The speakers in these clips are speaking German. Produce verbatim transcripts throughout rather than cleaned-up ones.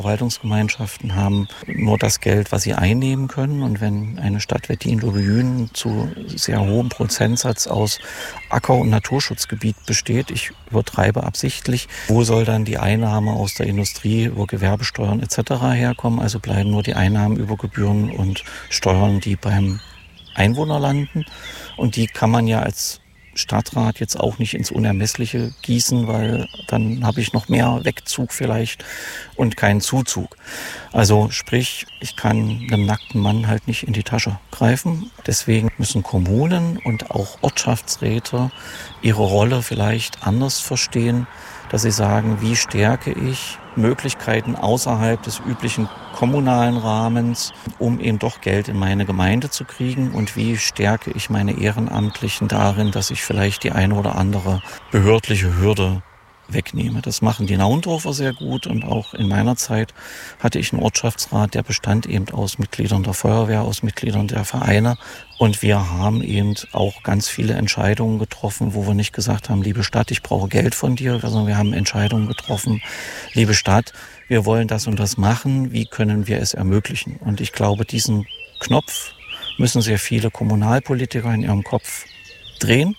Verwaltungsgemeinschaften haben nur das Geld, was sie einnehmen können. Und wenn eine Stadt Wettin-Lobejünen zu sehr hohem Prozentsatz aus Acker- und Naturschutzgebiet besteht, ich übertreibe absichtlich, wo soll dann die Einnahme aus der Industrie über Gewerbesteuern et cetera herkommen? Also bleiben nur die Einnahmen über Gebühren und Steuern, die beim Einwohner landen. Und die kann man ja als Stadtrat jetzt auch nicht ins Unermessliche gießen, weil dann habe ich noch mehr Wegzug vielleicht und keinen Zuzug. Also sprich, ich kann einem nackten Mann halt nicht in die Tasche greifen. Deswegen müssen Kommunen und auch Ortschaftsräte ihre Rolle vielleicht anders verstehen, dass sie sagen, wie stärke ich Möglichkeiten außerhalb des üblichen kommunalen Rahmens, um eben doch Geld in meine Gemeinde zu kriegen, und wie stärke ich meine Ehrenamtlichen darin, dass ich vielleicht die eine oder andere behördliche Hürde wegnehme. Das machen die Naundorfer sehr gut, und auch in meiner Zeit hatte ich einen Ortschaftsrat, der bestand eben aus Mitgliedern der Feuerwehr, aus Mitgliedern der Vereine, und wir haben eben auch ganz viele Entscheidungen getroffen, wo wir nicht gesagt haben, liebe Stadt, ich brauche Geld von dir, sondern wir haben Entscheidungen getroffen, liebe Stadt, wir wollen das und das machen, wie können wir es ermöglichen? Und ich glaube, diesen Knopf müssen sehr viele Kommunalpolitiker in ihrem Kopf drehen.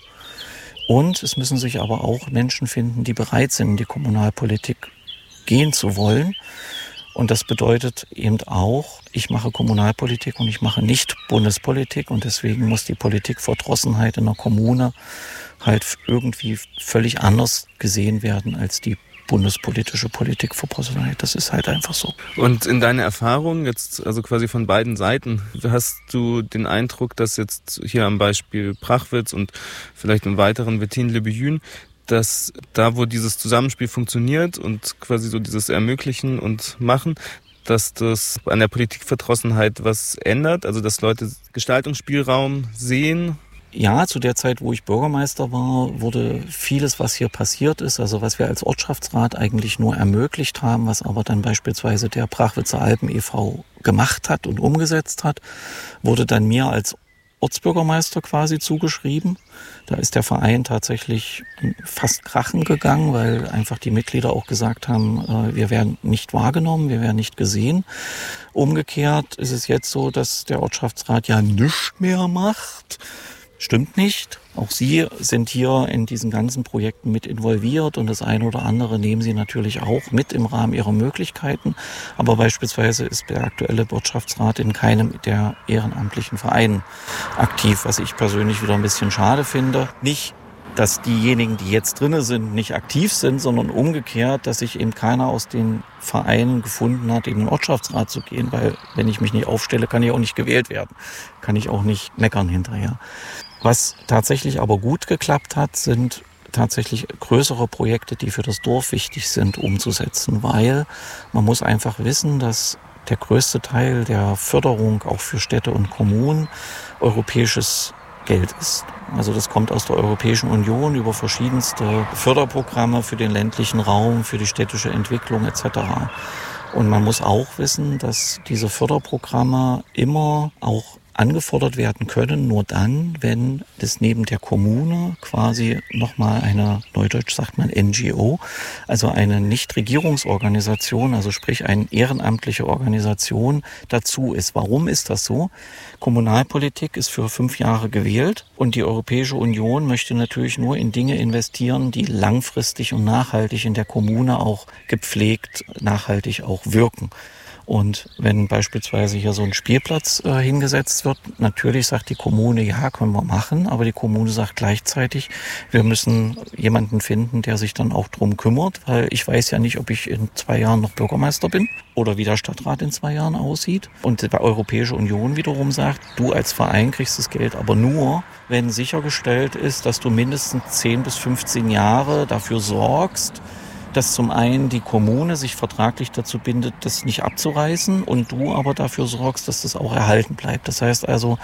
Und es müssen sich aber auch Menschen finden, die bereit sind, in die Kommunalpolitik gehen zu wollen. Und das bedeutet eben auch, ich mache Kommunalpolitik und ich mache nicht Bundespolitik. Und deswegen muss die Politikverdrossenheit in der Kommune halt irgendwie völlig anders gesehen werden als die bundespolitische Politikverdrossenheit. Das ist halt einfach so. Und in deiner Erfahrung jetzt, also quasi von beiden Seiten, hast du den Eindruck, dass jetzt hier am Beispiel Prachwitz und vielleicht im weiteren Wettin-Lobejünen, dass da, wo dieses Zusammenspiel funktioniert und quasi so dieses Ermöglichen und Machen, dass das an der Politikverdrossenheit was ändert, also dass Leute Gestaltungsspielraum sehen? Ja, zu der Zeit, wo ich Bürgermeister war, wurde vieles, was hier passiert ist, also was wir als Ortschaftsrat eigentlich nur ermöglicht haben, was aber dann beispielsweise der Prachwitzer Alpen e V gemacht hat und umgesetzt hat, wurde dann mir als Ortsbürgermeister quasi zugeschrieben. Da ist der Verein tatsächlich fast krachen gegangen, weil einfach die Mitglieder auch gesagt haben, wir werden nicht wahrgenommen, wir werden nicht gesehen. Umgekehrt ist es jetzt so, dass der Ortschaftsrat ja nichts mehr macht. Stimmt nicht. Auch Sie sind hier in diesen ganzen Projekten mit involviert, und das eine oder andere nehmen Sie natürlich auch mit im Rahmen Ihrer Möglichkeiten. Aber beispielsweise ist der aktuelle Wirtschaftsrat in keinem der ehrenamtlichen Vereine aktiv, was ich persönlich wieder ein bisschen schade finde. Nicht, dass diejenigen, die jetzt drinne sind, nicht aktiv sind, sondern umgekehrt, dass sich eben keiner aus den Vereinen gefunden hat, in den Ortschaftsrat zu gehen, weil wenn ich mich nicht aufstelle, kann ich auch nicht gewählt werden. Kann ich auch nicht meckern hinterher. Was tatsächlich aber gut geklappt hat, sind tatsächlich größere Projekte, die für das Dorf wichtig sind, umzusetzen, weil man muss einfach wissen, dass der größte Teil der Förderung auch für Städte und Kommunen europäisches Geld ist. Also das kommt aus der Europäischen Union über verschiedenste Förderprogramme für den ländlichen Raum, für die städtische Entwicklung et cetera. Und man muss auch wissen, dass diese Förderprogramme immer auch angefordert werden können, nur dann, wenn das neben der Kommune quasi nochmal eine, neudeutsch sagt man N G O, also eine Nichtregierungsorganisation, also sprich eine ehrenamtliche Organisation dazu ist. Warum ist das so? Kommunalpolitik ist für fünf Jahre gewählt, und die Europäische Union möchte natürlich nur in Dinge investieren, die langfristig und nachhaltig in der Kommune auch gepflegt, nachhaltig auch wirken. Und wenn beispielsweise hier so ein Spielplatz äh, hingesetzt wird, natürlich sagt die Kommune, ja, können wir machen, aber die Kommune sagt gleichzeitig, wir müssen jemanden finden, der sich dann auch drum kümmert, weil ich weiß ja nicht, ob ich in zwei Jahren noch Bürgermeister bin oder wie der Stadtrat in zwei Jahren aussieht. Und die Europäische Union wiederum sagt, du als Verein kriegst das Geld aber nur, wenn sichergestellt ist, dass du mindestens zehn bis fünfzehn Jahre dafür sorgst, dass zum einen die Kommune sich vertraglich dazu bindet, das nicht abzureißen, und du aber dafür sorgst, dass das auch erhalten bleibt. Das heißt also,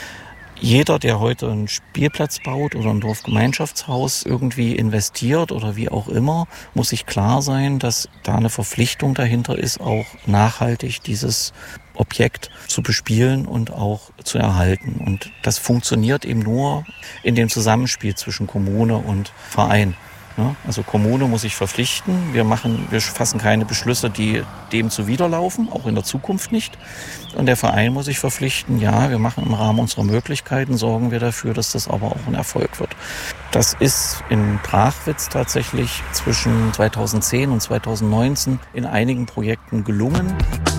jeder, der heute einen Spielplatz baut oder ein Dorfgemeinschaftshaus irgendwie investiert oder wie auch immer, muss sich klar sein, dass da eine Verpflichtung dahinter ist, auch nachhaltig dieses Objekt zu bespielen und auch zu erhalten. Und das funktioniert eben nur in dem Zusammenspiel zwischen Kommune und Verein. Also Kommune muss sich verpflichten. Wir machen, wir fassen keine Beschlüsse, die dem zuwiderlaufen, auch in der Zukunft nicht. Und der Verein muss sich verpflichten, ja, wir machen im Rahmen unserer Möglichkeiten, sorgen wir dafür, dass das aber auch ein Erfolg wird. Das ist in Brachwitz tatsächlich zwischen zweitausendzehn und zweitausendneunzehn in einigen Projekten gelungen.